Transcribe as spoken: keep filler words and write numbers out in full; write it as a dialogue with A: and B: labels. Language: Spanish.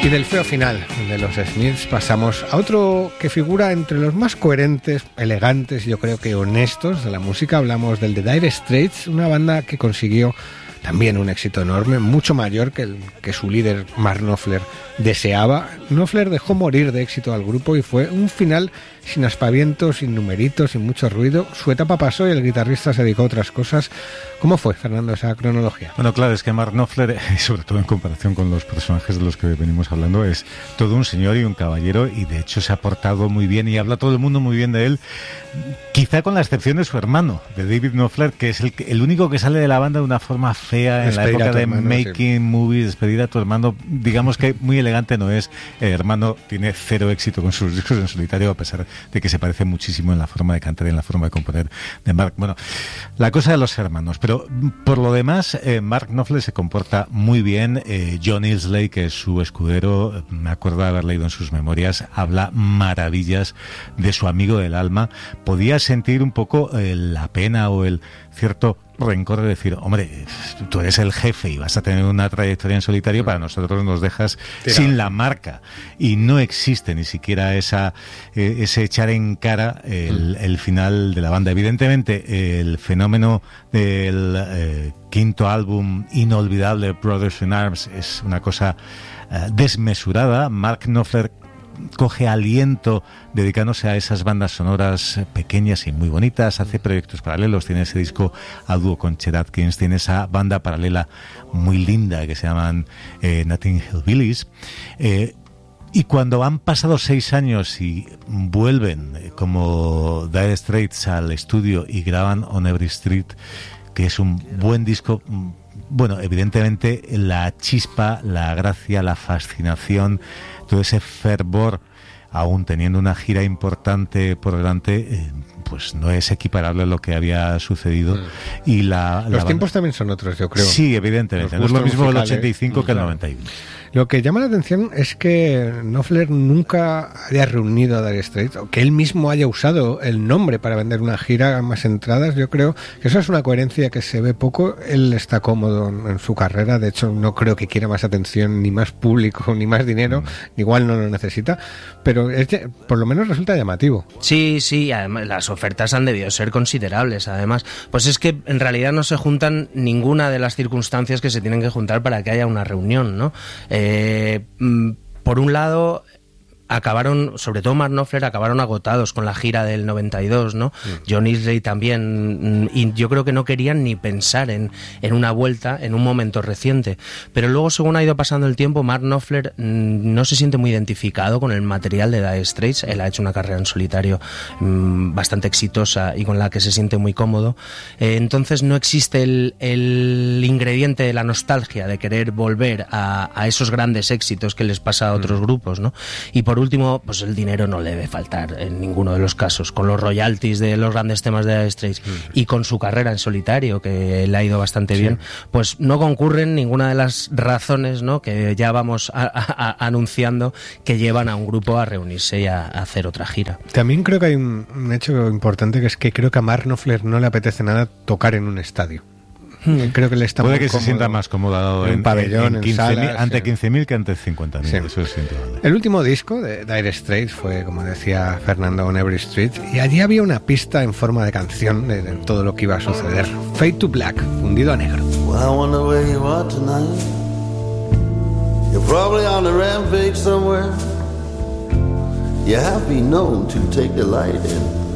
A: Y del feo final de los Smiths pasamos a otro que figura entre los más coherentes, elegantes y yo creo que honestos de la música. Hablamos del The Dire Straits, una banda que consiguió también un éxito enorme, mucho mayor que el que su líder Mark Knopfler deseaba. Knopfler dejó morir de éxito al grupo y fue un final sin aspavientos, sin numeritos, sin mucho ruido. Su etapa pasó y el guitarrista se dedicó a otras cosas. ¿Cómo fue, Fernando, esa cronología?
B: Bueno, claro, es que Mark Knopfler, sobre todo en comparación con los personajes de los que venimos hablando, es todo un señor y un caballero, y de hecho se ha portado muy bien y habla todo el mundo muy bien de él, quizá con la excepción de su hermano, de David Knopfler, que es el, el único que sale de la banda de una forma fea en la época de hermano, Making sí. Movies, despedir a tu hermano. Digamos que muy elegante no es. El hermano tiene cero éxito con sus discos en solitario, a pesar de que se parece muchísimo en la forma de cantar y en la forma de componer de Mark. Bueno, la cosa de los hermanos, pero por lo demás, eh, Mark Knopfler se comporta muy bien. eh, John Illsley, que es su escudero, me acuerdo de haber leído en sus memorias, habla maravillas de su amigo del alma. Podía sentir un poco eh, la pena o el cierto rencor de decir, hombre, tú eres el jefe y vas a tener una trayectoria en solitario, para nosotros nos dejas Tira. sin la marca, y no existe ni siquiera esa eh, ese echar en cara el, mm. el final de la banda. Evidentemente el fenómeno del eh, quinto álbum inolvidable, Brothers in Arms, es una cosa eh, desmesurada. Mark Knopfler coge aliento dedicándose a esas bandas sonoras pequeñas y muy bonitas, hace proyectos paralelos, tiene ese disco a dúo con Chet Atkins, tiene esa banda paralela muy linda que se llaman eh, Notting Hill Billies, eh, y cuando han pasado seis años y vuelven eh, como Dire Straits al estudio y graban On Every Street, que es un buen disco. Bueno, evidentemente la chispa, la gracia, la fascinación, todo ese fervor, aún teniendo una gira importante por delante, eh, pues no es equiparable a lo que había sucedido. Mm. Y la,
A: Los
B: la
A: tiempos
B: banda...
A: también son otros, yo creo.
B: Sí, evidentemente. No es lo mismo el ochenta y cinco que el noventa y uno.
A: Lo que llama la atención es que Knopfler nunca haya reunido a Dire Straits, o que él mismo haya usado el nombre para vender una gira, más entradas. Yo creo que eso es una coherencia que se ve poco. Él está cómodo en su carrera, de hecho no creo que quiera más atención, ni más público, ni más dinero, mm. igual no lo necesita, pero es, por lo menos resulta llamativo.
C: Sí, sí, además las ofertas han debido ser considerables, además. Pues es que en realidad no se juntan ninguna de las circunstancias que se tienen que juntar para que haya una reunión, ¿no? Eh, Eh, por un lado, acabaron, sobre todo Mark Knopfler, acabaron agotados con la gira del noventa y dos, ¿no? Mm. John Illsley también, y yo creo que no querían ni pensar en, en una vuelta en un momento reciente. Pero luego, según ha ido pasando el tiempo, Mark Knopfler mmm, no se siente muy identificado con el material de Dire Straits. Él ha hecho una carrera en solitario mmm, bastante exitosa y con la que se siente muy cómodo. Eh, entonces no existe el, el ingrediente de la nostalgia de querer volver a, a esos grandes éxitos que les pasa a otros mm. grupos, ¿no? Y por Por último, pues el dinero no le debe faltar en ninguno de los casos. Con los royalties de los grandes temas de Dire Straits mm. y con su carrera en solitario, que le ha ido bastante sí. bien, pues no concurren ninguna de las razones, ¿no?, que ya vamos a, a, a, anunciando, que llevan a un grupo a reunirse y a, a hacer otra gira.
A: También creo que hay un, un hecho importante, que es que creo que a Mark Knopfler no le apetece nada tocar en un estadio. Creo que le está
B: Puede que se sienta más cómodo en,
A: en un pabellón, en, en
B: quince mil,
A: salas,
B: ante
A: sí.
B: quince mil que ante cincuenta mil. Sí. Eso es indudable.
A: El último disco de Dire Straits fue, como decía Fernando, On Every Street, y allí había una pista en forma de canción de, de todo lo que iba a suceder. Fade to Black, fundido a negro.
D: Well, I wonder where you are tonight. You're probably on the rampage somewhere. You have been known to take delight in